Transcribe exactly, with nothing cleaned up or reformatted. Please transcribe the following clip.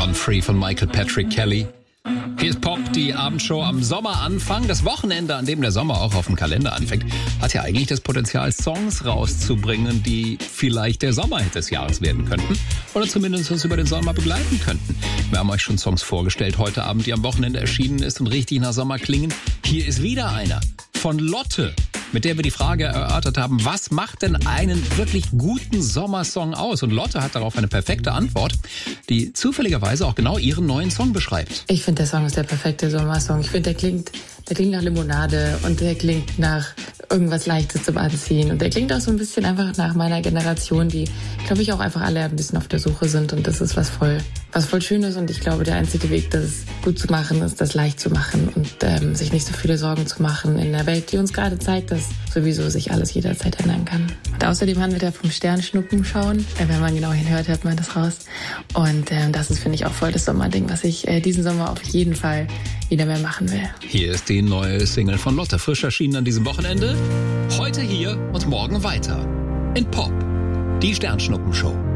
Run Free von Michael Patrick Kelly. Hier ist Pop, die Abendshow am Sommeranfang. Das Wochenende, an dem der Sommer auch auf dem Kalender anfängt, hat ja eigentlich das Potenzial, Songs rauszubringen, die vielleicht der Sommerhit des Jahres werden könnten. Oder zumindest uns über den Sommer begleiten könnten. Wir haben euch schon Songs vorgestellt heute Abend, die am Wochenende erschienen ist und richtig nach Sommer klingen. Hier ist wieder einer von Lotte, mit der wir die Frage erörtert haben, was macht denn einen wirklich guten Sommersong aus? Und Lotte hat darauf eine perfekte Antwort, die zufälligerweise auch genau ihren neuen Song beschreibt. Ich finde, der Song ist der perfekte Sommersong. Ich finde, der klingt, der klingt nach Limonade und der klingt nach irgendwas Leichtes zum Anziehen. Und der klingt auch so ein bisschen einfach nach meiner Generation, die, glaube ich, auch einfach alle ein bisschen auf der Suche sind. Und das ist was voll, was voll Schönes. Und ich glaube, der einzige Weg, das gut zu machen, ist, das leicht zu machen und ähm, sich nicht so viele Sorgen zu machen in der Welt, die uns gerade zeigt, dass sowieso sich alles jederzeit ändern kann. Und außerdem haben wir da vom Sternschnuppen schauen. Wenn man genau hinhört, hört man das raus. Und ähm, das ist, finde ich, auch voll das Sommerding, was ich äh, diesen Sommer auf jeden Fall wieder mehr machen will. Hier ist die neue Single von Lotte, frisch erschienen an diesem Wochenende. Heute hier und morgen weiter. In Pop, die Sternschnuppen-Show.